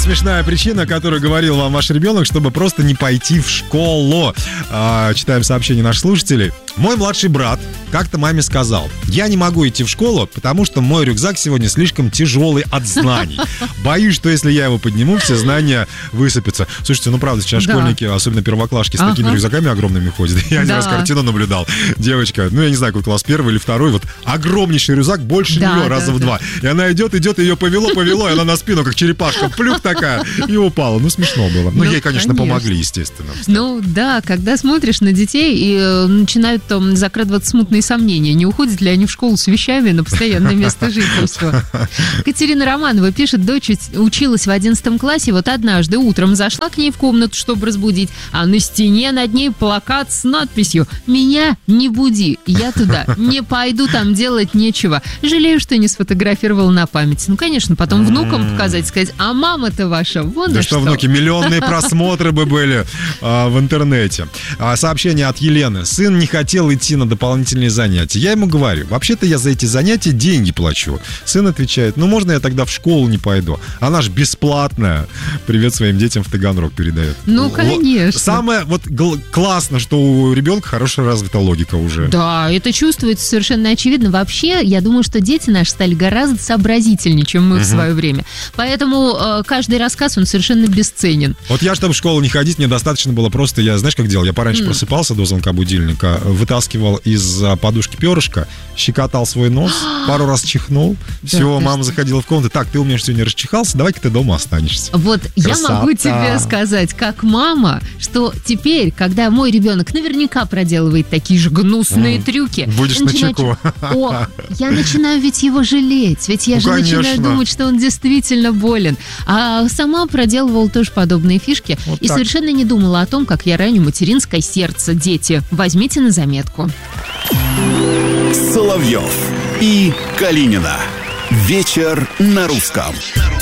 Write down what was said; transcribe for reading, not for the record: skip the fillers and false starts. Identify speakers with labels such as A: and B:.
A: смешная причина, которую говорил вам ваш ребенок, чтобы просто не пойти в школу. Читаем сообщения наших слушателей. Мой младший брат как-то маме сказал: я не могу идти в школу, потому что мой рюкзак сегодня слишком тяжелый от знаний. Боюсь, что если я его подниму, все знания высыпятся. Слушайте, ну правда, сейчас школьники, особенно первоклашки, с такими рюкзаками огромными ходят. Я один раз картину наблюдал. Девочка, ну я не знаю, какой класс, первый или второй, вот огромнейший рюкзак, больше нее, раза в два. И она идет, ее повело, и она на спину, как черепашка, плюх такая, и упала. Ну, смешно было. Ну, ей, конечно, помогли, естественно.
B: Ну, да, когда смотришь на детей, и начинают там закрадываться смутные сомнения, не уходят ли они в школу с вещами на постоянное место жительства. Катерина Романова пишет, дочь училась в 11 классе, вот однажды утром зашла к ней в комнату, чтобы разбудить, а на стене над ней плакат с надписью: «Меня не буди, я туда не пойду, там делать нечего. Жалею, что не сфотографировала на память». Ну, конечно, потом внукам показать, сказать: а мама-то ваша, вон
A: да
B: что.
A: Внуки, миллионные просмотры бы были в интернете. Сообщение от Елены. Сын не хотел идти на дополнительные занятия. Я ему говорю: вообще-то я за эти занятия деньги плачу. Сын отвечает: ну можно я тогда в школу не пойду? Она ж бесплатная. Привет своим детям в Таганрог передает.
B: Ну, конечно.
A: Самое классно, что у ребенка хорошая развита логика уже.
B: Да, это чувствуется совершенно очевидно. Вообще, я думаю, что дети наши стали гораздо сообразительнее, чем мы в свое время. Поэтому каждый рассказ, он совершенно бесценен.
A: Вот я, чтобы в школу не ходить, мне достаточно было просто, я, знаешь, как делал? Я пораньше просыпался до звонка будильника, вытаскивал из подушки перышко, щекотал свой нос, пару раз чихнул. Все, мама заходила в комнату: так, ты у меня сегодня расчихался, давай-ка ты дома останешься.
B: Вот я могу тебе сказать, как мама, что теперь, когда мой ребенок наверняка проделывает такие же гнусные трюки,
A: будешь начеку.
B: Я начинаю ведь его жалеть, ведь я же начинаю думать, что он действительно болен. А сама проделывала тоже подобные фишки и совершенно не думала о том, как я раню материнское сердце. Дети, возьмите на заметку.
C: Соловьев и Калинина. Вечер на русском.